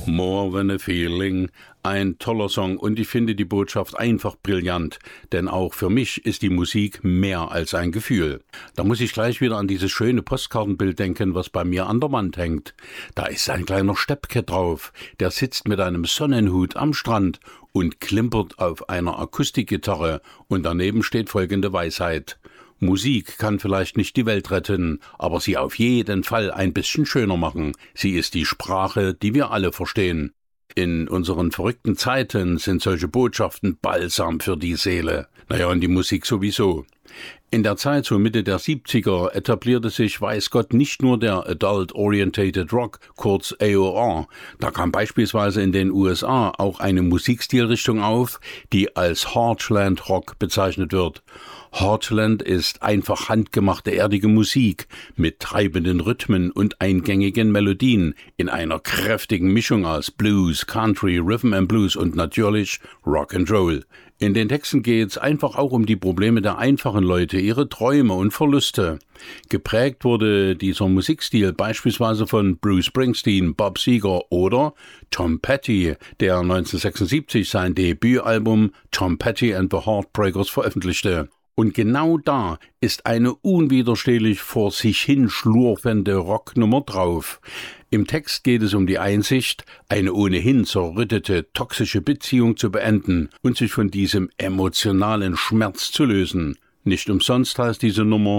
More Than a Feeling, ein toller Song und ich finde die Botschaft einfach brillant, denn auch für mich ist die Musik mehr als ein Gefühl. Da muss ich gleich wieder an dieses schöne Postkartenbild denken, was bei mir an der Wand hängt. Da ist ein kleiner Steppke drauf, der sitzt mit einem Sonnenhut am Strand und klimpert auf einer Akustikgitarre und daneben steht folgende Weisheit: Musik kann vielleicht nicht die Welt retten, aber sie auf jeden Fall ein bisschen schöner machen. Sie ist die Sprache, die wir alle verstehen. In unseren verrückten Zeiten sind solche Botschaften Balsam für die Seele. Naja, und die Musik sowieso. In der Zeit so Mitte der 70er etablierte sich, weiß Gott, nicht nur der Adult Orientated Rock, kurz AOR. Da kam beispielsweise in den USA auch eine Musikstilrichtung auf, die als Heartland Rock bezeichnet wird. Heartland ist einfach handgemachte erdige Musik mit treibenden Rhythmen und eingängigen Melodien in einer kräftigen Mischung aus Blues, Country, Rhythm and Blues und natürlich Rock and Roll. In den Texten geht's einfach auch um die Probleme der einfachen Leute, ihre Träume und Verluste. Geprägt wurde dieser Musikstil beispielsweise von Bruce Springsteen, Bob Seger oder Tom Petty, der 1976 sein Debütalbum Tom Petty and the Heartbreakers veröffentlichte. Und genau da ist eine unwiderstehlich vor sich hin schlurfende Rocknummer drauf. Im Text geht es um die Einsicht, eine ohnehin zerrüttete, toxische Beziehung zu beenden und sich von diesem emotionalen Schmerz zu lösen. Nicht umsonst heißt diese Nummer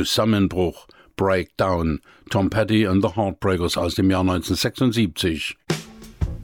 Zusammenbruch, Breakdown, Tom Petty and the Heartbreakers aus dem Jahr 1976.